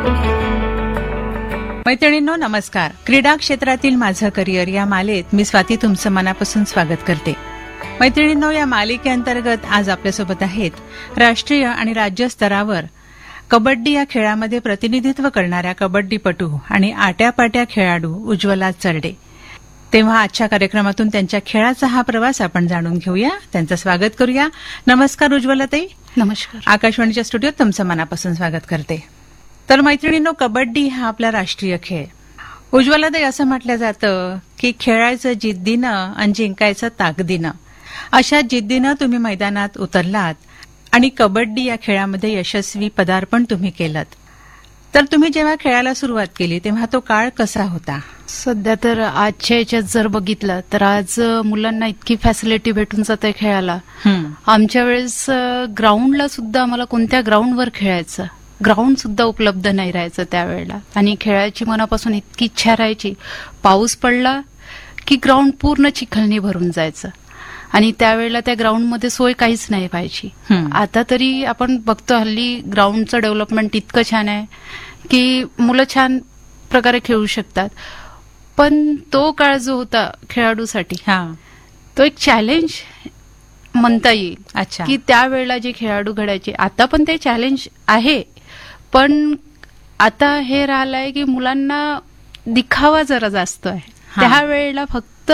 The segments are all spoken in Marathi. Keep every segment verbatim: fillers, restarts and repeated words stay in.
मैत्रिणींनो नमस्कार. क्रीडा क्षेत्रातील माझं करिअर या मालेत मी स्वाती तुमचं मनापासून स्वागत करते. मैत्रिणींनो, या मालिकेअंतर्गत आज आपल्यासोबत आहेत राष्ट्रीय आणि राज्य स्तरावर कबड्डी या खेळामध्ये प्रतिनिधित्व करणाऱ्या कबड्डीपटू आणि आट्यापाट्या खेळाडू उज्ज्वला चरडे. तेव्हा आजच्या कार्यक्रमातून त्यांच्या खेळाचा हा प्रवास आपण जाणून घेऊया. त्यांचं स्वागत करूया. नमस्कार उज्ज्वलाताई. नमस्कार. आकाशवाणीच्या स्टुडिओत तुमचं मनापासून स्वागत करते. तर मैत्रिणींनो, कबड्डी हा आपला राष्ट्रीय खेळ. उज्ज्वलाताई, असं म्हटलं जातं की खेळायचं जिद्दीनं आणि जिंकायचं ताकदीनं. अशा जिद्दीनं तुम्ही मैदानात उतरलात आणि कबड्डी या खेळामध्ये यशस्वी पदार्पण तुम्ही केलं. तर तुम्ही जेव्हा खेळायला सुरुवात केली तेव्हा तो काळ कसा होता? सध्या तर आजच्या याच्यात जर बघितलं तर आज मुलांना इतकी फॅसिलिटी भेटून जाते खेळायला. आमच्या वेळेस ग्राउंडला सुद्धा आम्हाला कोणत्या ग्राउंडवर खेळायचं, ग्राउंड सुद्धा उपलब्ध नाही राहायचं त्यावेळेला. आणि खेळायची मनापासून इतकी इच्छा राहायची. पाऊस पडला की ग्राउंड पूर्ण चिखलनी भरून जायचं आणि त्यावेळेला त्या ग्राउंडमध्ये सोय काहीच नाही व्हायची. आता तरी आपण बघतो हल्ली ग्राउंडचं डेव्हलपमेंट इतकं छान आहे की मुलं छान प्रकारे खेळू शकतात. पण तो काळ जो होता खेळाडूसाठी तो एक चॅलेंज म्हणता येईल. अच्छा. की त्यावेळेला जे खेळाडू घडायचे, आता पण ते चॅलेंज आहे, पण आता हे राहिलंय की मुलांना दिखावा जरा जास्त आहे. त्यावेळेला फक्त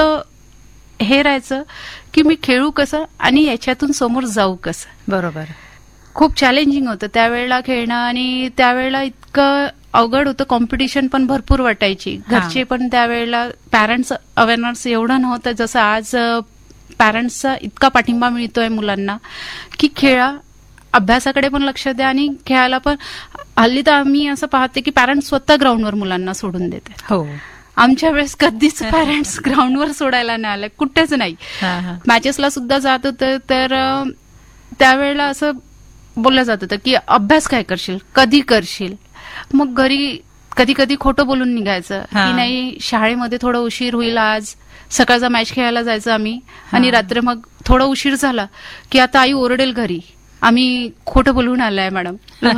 हे राहायचं की मी खेळू कसं आणि याच्यातून समोर जाऊ कसं. बरोबर. खूप चॅलेंजिंग होतं त्यावेळेला खेळणं आणि त्यावेळेला इतकं अवघड होतं. कॉम्पिटिशन पण भरपूर वाटायची. घरचे पण त्यावेळेला पॅरेंट्स अवेअरनेस एवढं नव्हतं जसं आज पॅरेंट्सचा इतका पाठिंबा मिळतोय मुलांना की खेळा, अभ्यासाकडे पण लक्ष द्या आणि खेळायला पण. हल्ली तर आम्ही असं पाहते की पॅरेंट्स स्वतः ग्राउंडवर मुलांना सोडून देते. हो. आमच्या वेळेस कधीच पॅरेंट्स ग्राउंडवर सोडायला नाही आले, कुठेच नाही. मॅचेसला सुद्धा जात होतं तर त्यावेळेला असं बोललं जात होतं की अभ्यास काय करशील, कधी करशील. मग घरी कधी कधी खोटं बोलून निघायचं की नाही शाळेमध्ये थोडं उशीर होईल, आज सकाळचा मॅच खेळायला जायचं आम्ही. आणि रात्री मग थोडा उशीर झाला की आता आई ओरडेल घरी, आम्ही खोटं बोलून आलाय मॅडम.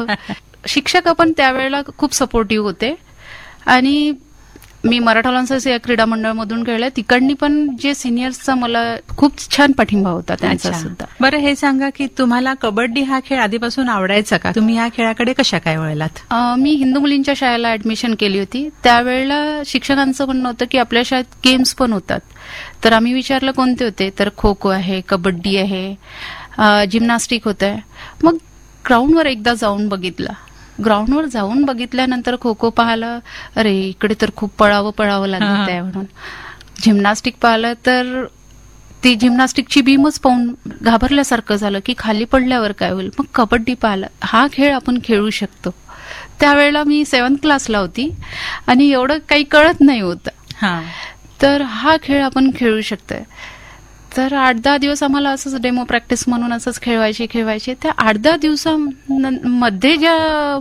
शिक्षक पण त्यावेळेला खूप सपोर्टिव्ह होते. आणि मी मराठा लॉन्सर्स या क्रीडा मंडळमधून खेळले, तिकडनी पण जे सिनियर्सचा मला खूप छान पाठिंबा होता त्यांचा सुद्धा. बरं, हे सांगा की तुम्हाला कबड्डी हा खेळ आधीपासून आवडायचा का? तुम्ही या खेळाकडे कशा काय वळलात? मी हिंदू मुलींच्या शाळेला ऍडमिशन केली होती. त्यावेळेला शिक्षकांचं म्हणणं होतं की आपल्या शाळेत गेम्स पण होतात. तर आम्ही विचारलं कोणते होते, तर खो खो आहे, कबड्डी आहे, जिम्नॅस्टिक होतं. मग ग्राउंडवर एकदा जाऊन बघितलं. ग्राउंडवर जाऊन बघितल्यानंतर खो खो पाहिलं, अरे इकडे तर खूप पळावं पळावं लागत आहे म्हणून. जिम्नॅस्टिक पाहिलं तर ती जिम्नॅस्टिकची बीमच पाहून घाबरल्यासारखं झालं की खाली पडल्यावर काय होईल. मग कबड्डी पाहिलं, हा खेळ आपण खेळू शकतो. त्यावेळेला मी सेव्हन्थ क्लासला होती आणि एवढं काही कळत नाही होतं. तर हा खेळ आपण खेळू शकतोय. तर आठ दहा दिवस आम्हाला असंच डेमो प्रॅक्टिस म्हणून असंच खेळवायचे खेळवायचे त्या आठ दहा दिवसामध्ये ज्या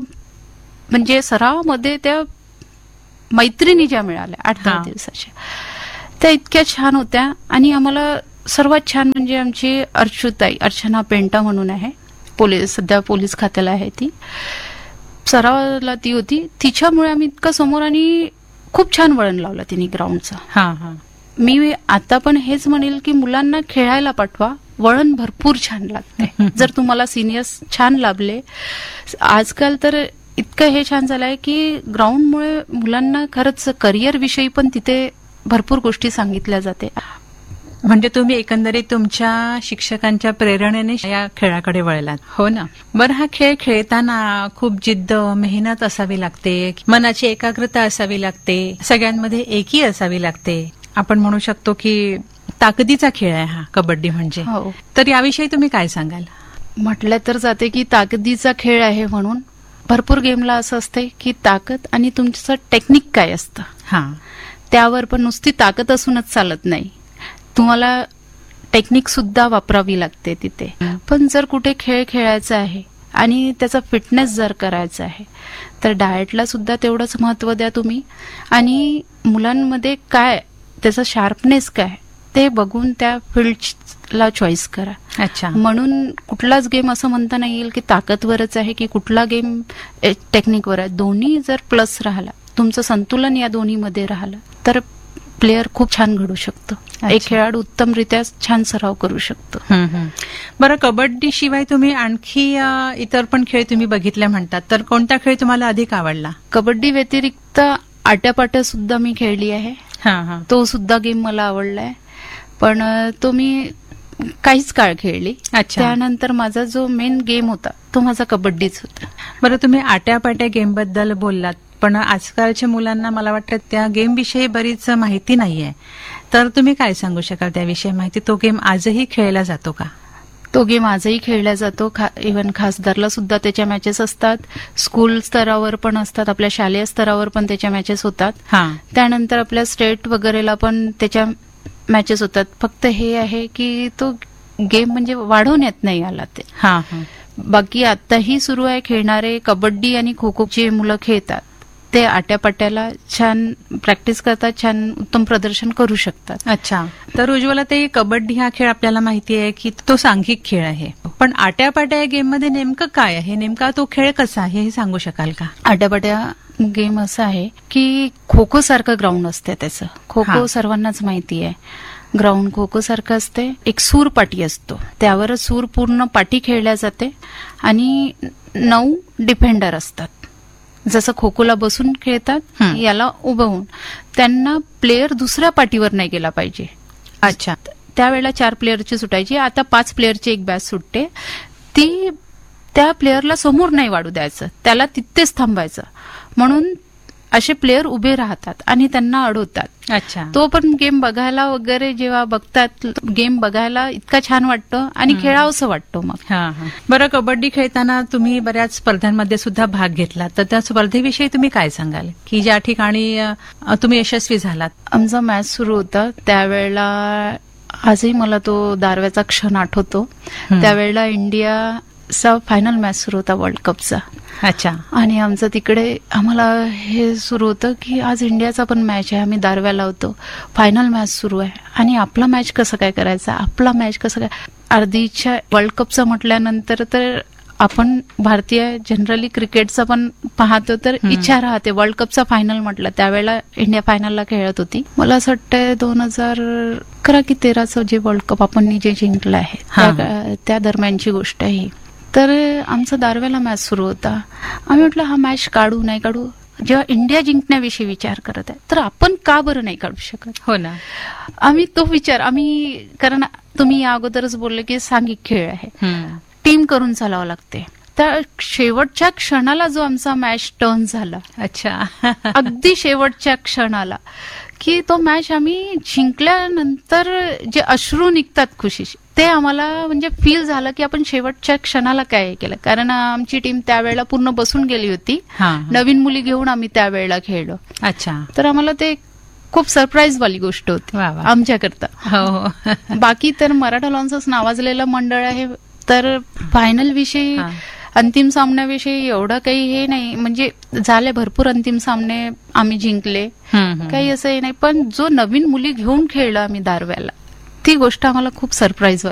म्हणजे सरावामध्ये त्या मैत्रिणी ज्या मिळाल्या आठ दहा दिवसाच्या, त्या इतक्या छान होत्या. आणि आम्हाला सर्वात छान म्हणजे आमची अर्चुताई, अर्चना पेंटा म्हणून आहे, पोलीस सध्या पोलीस खात्याला आहे ती. सरावाला ती होती, तिच्यामुळे आम्ही इतकं समोर आणि खूप छान वळण लावलं तिने ग्राउंडचं. हा हा मी आता पण हेच म्हणेल की मुलांना खेळायला पाठवा, वळण भरपूर छान लागते जर तुम्हाला सिनियर्स छान लाभले. आजकाल तर इतकं हे छान झालंय की ग्राउंडमुळे मुलांना खरंच करिअर विषयी पण तिथे भरपूर गोष्टी सांगितल्या जाते. म्हणजे तुम्ही एकंदरीत तुमच्या शिक्षकांच्या प्रेरणेने या खेळाकडे वळलात, हो ना? बरं, हा खेळ खेळताना खूप जिद्द, मेहनत असावी लागते, मनाची एकाग्रता असावी लागते, सगळ्यांमध्ये एकी असावी लागते. आपण म्हणू शकतो की ताकदीचा खेळ आहे हा कबड्डी म्हणजे. हो. तर याविषयी तुम्ही काय सांगाल? म्हटलं तर जाते की ताकदीचा खेळ आहे म्हणून. भरपूर गेमला असं असते की ताकद आणि तुमचं टेक्निक काय असतं, हा त्यावर पण नुसती ताकद असूनच चालत नाही, तुम्हाला टेक्निक सुद्धा वापरावी लागते तिथे. पण जर कुठे खेळ खेळायचा आहे आणि त्याचा फिटनेस जर करायचा आहे तर डाएटला सुद्धा तेवढंच महत्व द्या तुम्ही. आणि मुलांमध्ये काय त्याचा शार्पनेस काय ते बघून त्या फील्डला चॉईस करा. अच्छा. म्हणून कुठलाच गेम असं म्हणता नाही येईल की ताकदवरच आहे की कुठला गेम टेक्निकवर आहे. दोन्ही जर प्लस राहिला, तुमचं संतुलन या दोन्हीमध्ये राहिलं, तर प्लेयर खूप छान घडू शकतो. एक खेळाडू उत्तमरित्या छान सराव करू शकतो. बरं, कबड्डी शिवाय तुम्ही आणखी अ, इतर पण खेळ तुम्ही बघितले म्हणतात, तर कोणता खेळ तुम्हाला अधिक आवडला? कबड्डी व्यतिरिक्त आट्यापाट्या सुद्धा मी खेळली आहे. हा हा. तो सुद्धा गेम मला आवडलाय, पण अ, तो मी काहीच काळ खेळली. अच्छा. त्यानंतर माझा जो मेन गेम होता तो माझा कबड्डीच होता. बरं, तुम्ही आट्यापाट्या गेम बद्दल बोललात, पण आजकालच्या मुलांना मला वाटतं त्या गेम विषयी बरीच माहिती नाहीये, तर तुम्ही काय सांगू शकाल त्याविषयी माहिती? तो गेम आजही खेळला जातो का? तो गेम आजही खेळला जातो. इव्हन खासदारला सुद्धा त्याच्या मॅचेस असतात, स्कूल स्तरावर पण असतात, आपल्या शालेय स्तरावर पण त्याच्या मॅचेस होतात. हा. त्यानंतर आपल्या स्टेट वगैरेला पण त्याच्या मॅचेस होतात. फक्त हे आहे की तो गेम म्हणजे वाढवण्यात नाही आला ते. हा हा. बाकी आताही सुरू आहे. खेळणारे कबड्डी आणि खो खो जे मुलं खेळतात ते आट्यापाट्याला छान प्रॅक्टिस करतात, छान उत्तम प्रदर्शन करू शकतात. अच्छा. तर उज्ज्वला, ते कबड्डी हा खेळ आपल्याला माहिती आहे की तो सांघिक खेळ आहे, पण आट्यापाट्या या गेम मध्ये नेमकं काय आहे? नेमका तो खेळ कसा आहे हे सांगू शकाल का? आट्यापाट्या गेम असं आहे की खो खो सारखं ग्राउंड असते त्याचं. खो हा. खो सर्वांनाच माहिती आहे. ग्राउंड खो खो सारखं असते. एक सूर पाटी असतो, त्यावर सूर पूर्ण पाटी खेळल्या जाते आणि नऊ डिफेंडर असतात. जसं खो खोला बसून खेळतात, हं. याला उभं होऊन त्यांना प्लेयर दुसऱ्या पाटीवर नाही गेला पाहिजे. अच्छा. त्यावेळेला चार प्लेअरची सुटायची. आता पाच प्लेअरची एक बॅच सुटते. ती त्या प्लेअरला समोर नाही वाढू द्यायचं, त्याला तिथेच थांबायचं. म्हणून असे प्लेयर उभे राहतात आणि त्यांना अडवतात. अच्छा. तो पण गेम बघायला वगैरे जेव्हा बघतात, गेम बघायला इतका छान वाटतं आणि हं. खेळावंसं वाटतं मग. हा हा. बरं, कबड्डी खेळताना तुम्ही बऱ्याच स्पर्धांमध्ये सुद्धा भाग घेतला, तर त्या स्पर्धेविषयी तुम्ही काय सांगाल की ज्या ठिकाणी अ, तुम्ही यशस्वी झालात? आमचा मॅच सुरू होता त्यावेळेला, आजही मला तो दारव्याचा क्षण आठवतो. हं. त्यावेळेला इंडियाचा फायनल मॅच सुरू होता वर्ल्ड कपचा. अच्छा. आणि आमचं तिकडे आम्हाला हे सुरू होतं की आज इंडियाचा पण मॅच आहे. आम्ही दारव्याला होतो, फायनल मॅच सुरू आहे आणि आपला मॅच कसं काय करायचा, आपला मॅच कसं काय. अर्धीच्या वर्ल्ड कपचं म्हटल्यानंतर तर आपण भारतीय जनरली क्रिकेटचा पण पाहतो, तर हं. इच्छा राहते. वर्ल्ड कपचा फायनल म्हटलं, त्यावेळेला इंडिया फायनलला खेळत होती. मला असं वाटतंय दोन हजार अकरा की तेराचं जे वर्ल्ड कप आपण जे जिंकलं आहे, हा. त्या- त्या दरम्यानची गोष्ट आहे ही. तर आमचा दारव्याला मॅच सुरू होता. आम्ही म्हटलं हा मॅच काढू नाही काढू. जेव्हा इंडिया जिंकण्याविषयी विचार करत आहे, तर आपण का बरं नाही काढू शकत? हो ना. आम्ही तो विचार आम्ही कारण तुम्ही या अगोदरच बोलले की सांघिक खेळ आहे, हं. टीम करून चालावं लागते. तर शेवटच्या क्षणाला जो आमचा मॅच टर्न झाला, अच्छा. अगदी शेवटच्या क्षणाला, की तो मॅच आम्ही जिंकल्यानंतर जे अश्रू निघतात खुशीचे, ते आम्हाला म्हणजे फील झालं की आपण शेवटच्या क्षणाला काय केलं. कारण आमची टीम त्यावेळेला पूर्ण बसून गेली होती. हा. नवीन मुली घेऊन आम्ही त्यावेळेला खेळलो. अच्छा. तर आम्हाला ते खूप सरप्राईज वाली गोष्ट होती वा वा. आमच्याकरता. हो हो. बाकी तर मराठा लॉन्सच नावाजलेलं मंडळ आहे. तर फायनल विषयी, हा. अंतिम सामन्याविषयी एवढं काही हे नाही. म्हणजे झाले भरपूर अंतिम सामने आम्ही जिंकले, हं, हं. काही असं हे नाही. पण जो नवीन मुली घेऊन खेळला आम्ही दारव्याला, ती गोष्ट आम्हाला खूप सरप्राईज